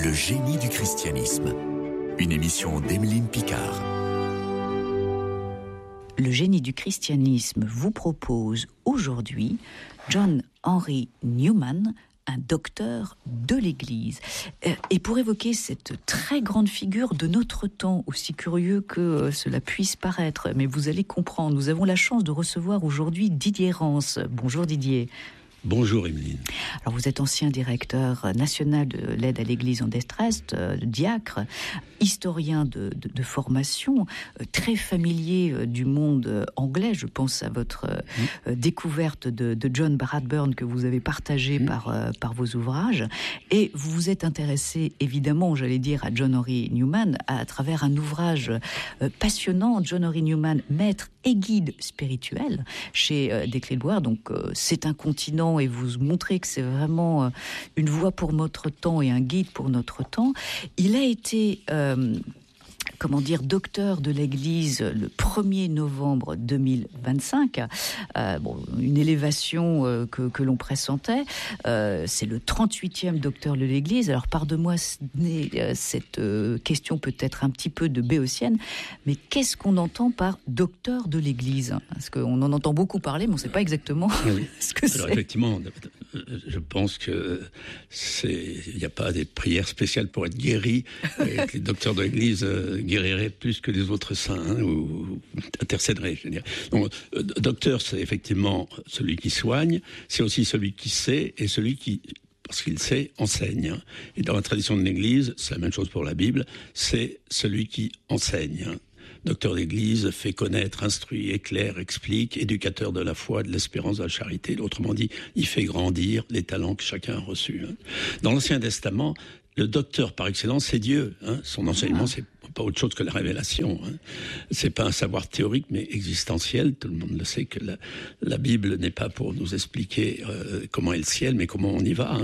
Le génie du christianisme. Une émission d'Emeline Picard. Le génie du christianisme vous propose aujourd'hui John Henry Newman, un docteur de l'Église. Et pour évoquer cette très grande figure de notre temps, aussi curieux que cela puisse paraître, mais vous allez comprendre, nous avons la chance de recevoir aujourd'hui Didier Rance. Bonjour Didier. Bonjour Emeline. Alors vous êtes ancien directeur national de l'aide à l'Église en détresse, diacre, historien de formation, très familier du monde anglais. Je pense à votre découverte de John Bradburn que vous avez partagé par vos ouvrages. Et vous vous êtes intéressé évidemment, j'allais dire, à John Henry Newman à travers un ouvrage passionnant, John Henry Newman, maître et guide spirituel chez Desclés de Bois. Donc c'est un continent et vous montrez que c'est vraiment une voie pour notre temps et un guide pour notre temps. Il a été docteur de l'Église le 1er novembre 2025. Une élévation que l'on pressentait. C'est le 38e docteur de l'Église. Alors, pardonne-moi, cette question peut être un petit peu de béotienne, mais qu'est-ce qu'on entend par docteur de l'Église ? Parce qu'on en entend beaucoup parler, mais on ne sait pas exactement ce que c'est. Alors, effectivement, je pense qu'il n'y a pas des prières spéciales pour être guéri, et que les docteurs de l'Église guérirait plus que les autres saints, ou intercéderait, je veux dire. Donc, docteur, c'est effectivement celui qui soigne, c'est aussi celui qui sait, et celui qui, parce qu'il sait, enseigne. Et dans la tradition de l'Église, c'est la même chose pour la Bible, c'est celui qui enseigne. Docteur d'Église fait connaître, instruit, éclaire, explique, éducateur de la foi, de l'espérance, de la charité. Autrement dit, il fait grandir les talents que chacun a reçus. Dans l'Ancien Testament, le docteur par excellence, c'est Dieu. Son enseignement, c'est pas autre chose que la révélation. C'est pas un savoir théorique, mais existentiel. Tout le monde le sait que la Bible n'est pas pour nous expliquer comment est le ciel, mais comment on y va.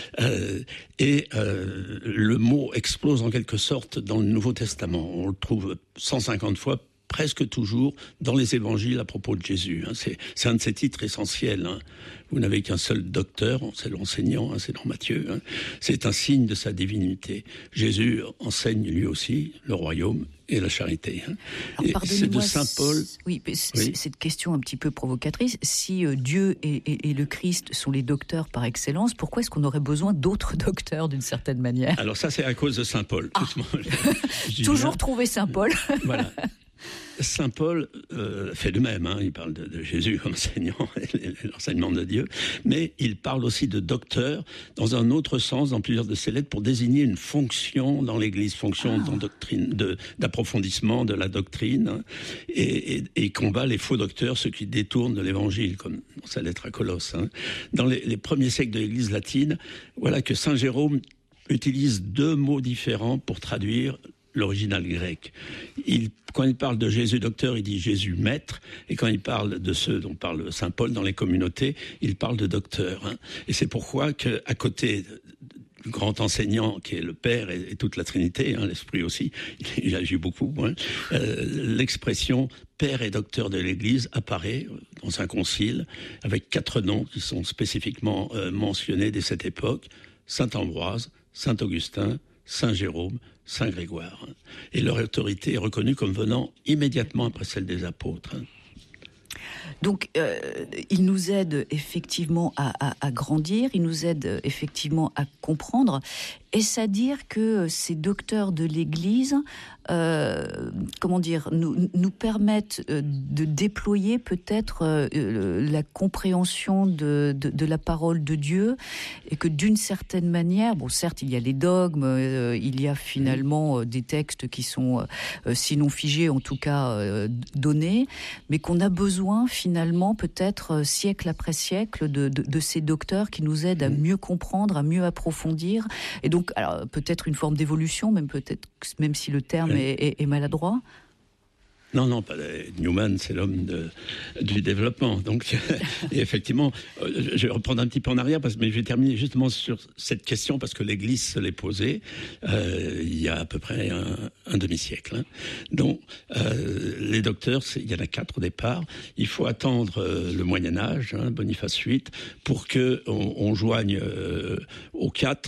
Le mot explose en quelque sorte dans le Nouveau Testament. On le trouve 150 fois, presque toujours, dans les évangiles à propos de Jésus. C'est un de ces titres essentiels. Vous n'avez qu'un seul docteur, c'est l'enseignant, c'est dans Matthieu. C'est un signe de sa divinité. Jésus enseigne lui aussi le royaume et la charité. Alors, et c'est de Saint Paul. Oui, cette question un petit peu provocatrice. Si Dieu et le Christ sont les docteurs par excellence, pourquoi est-ce qu'on aurait besoin d'autres docteurs d'une certaine manière ? Alors ça, c'est à cause de Saint Paul. Toujours trouver Saint Paul. Voilà. Saint Paul fait de même, il parle de Jésus comme enseignant, l'enseignement de Dieu, mais il parle aussi de docteur dans un autre sens, dans plusieurs de ses lettres, pour désigner une fonction dans l'Église, fonction d'approfondissement de la doctrine, et combat les faux docteurs, ceux qui détournent de l'Évangile, comme dans sa lettre à Colosse. Dans les premiers siècles de l'Église latine, voilà que Saint Jérôme utilise deux mots différents pour traduire l'original grec. Quand il parle de Jésus docteur, il dit Jésus maître, et quand il parle de ceux dont parle Saint Paul dans les communautés, il parle de docteur. Et c'est pourquoi qu'à côté du grand enseignant qui est le Père et toute la Trinité, l'Esprit aussi, il agit beaucoup, l'expression Père et docteur de l'Église apparaît dans un concile avec 4 noms qui sont spécifiquement mentionnés dès cette époque: Saint Ambroise, Saint Augustin, Saint Jérôme, Saint Grégoire. Et leur autorité est reconnue comme venant immédiatement après celle des apôtres. Donc, il nous aide effectivement à grandir, il nous aide effectivement à comprendre. Est-ce à dire que ces docteurs de l'Église, nous permettent de déployer peut-être la compréhension de la parole de Dieu, et que d'une certaine manière, certes il y a les dogmes, il y a finalement des textes qui sont sinon figés, en tout cas donnés, mais qu'on a besoin finalement peut-être siècle après siècle de ces docteurs qui nous aident à mieux comprendre, à mieux approfondir, et donc alors peut-être une forme d'évolution, même si le terme est maladroit. Non, Newman, c'est l'homme du développement. Donc, et effectivement, je vais reprendre un petit peu en arrière, mais je vais terminer justement sur cette question, parce que l'Église se l'est posée il y a à peu près un demi-siècle. Hein. Donc, les docteurs, il y en a 4 au départ. Il faut attendre le Moyen-Âge, hein, Boniface VIII, pour qu'on joigne aux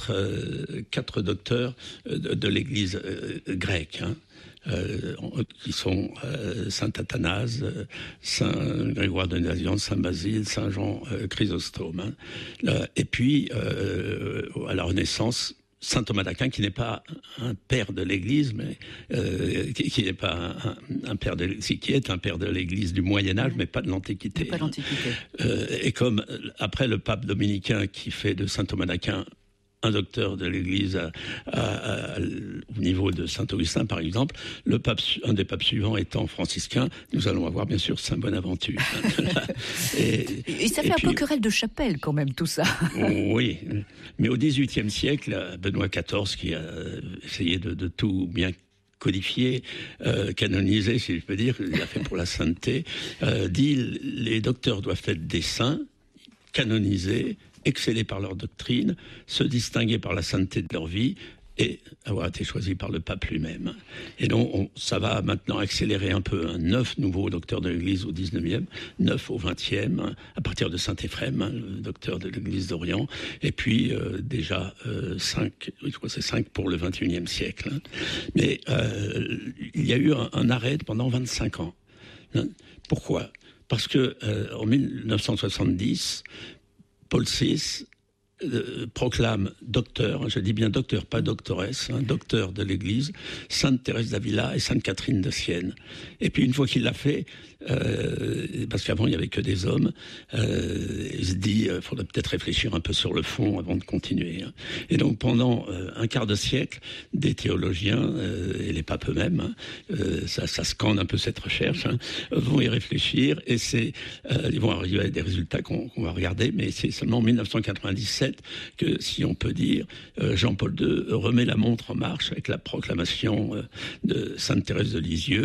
4 docteurs de l'Église grecque. Hein. Qui sont Saint Athanase, Saint Grégoire de Nazianze, Saint Basile, Saint Jean Chrysostome. Hein. Et puis, à la Renaissance, Saint Thomas d'Aquin, qui n'est pas un père de l'Église, mais qui n'est pas un père de l'Église, qui est un père de l'Église du Moyen Âge, mais pas de l'Antiquité. Pas l'Antiquité. Et comme après le pape dominicain qui fait de Saint Thomas d'Aquin un docteur de l'Église au niveau de Saint-Augustin, par exemple, un des papes suivants étant franciscain, nous allons avoir bien sûr Saint Bonaventure. et ça fait un peu querelle de chapelle quand même, tout ça. Oui, mais au XVIIIe siècle, Benoît XIV, qui a essayé de tout bien codifié, canonisé, si je peux dire, il l'a fait pour la sainteté, dit les docteurs doivent être des saints, canonisés, exceller par leur doctrine, se distinguer par la sainteté de leur vie et avoir été choisis par le pape lui-même. Et donc, ça va maintenant accélérer un peu. 9 nouveaux docteurs de l'Église au 19e, 9 au 20e, à partir de Saint-Éphrem, le docteur de l'Église d'Orient, et puis déjà 5, je crois que c'est 5 pour le 21e siècle. Mais il y a eu un arrêt pendant 25 ans. Pourquoi ? Parce que en 1970, Paul VI proclame docteur, je dis bien docteur, pas doctoresse, docteur de l'Église, Sainte Thérèse d'Avila et Sainte Catherine de Sienne. Et puis une fois qu'il l'a fait, parce qu'avant il n'y avait que des hommes, il se dit il faudrait peut-être réfléchir un peu sur le fond avant de continuer. Hein. Et donc pendant un quart de siècle, des théologiens, et les papes eux-mêmes, ça scande un peu cette recherche, vont y réfléchir et ils vont arriver à des résultats qu'on va regarder, mais c'est seulement en 1997 que, si on peut dire, Jean-Paul II remet la montre en marche avec la proclamation de Sainte Thérèse de Lisieux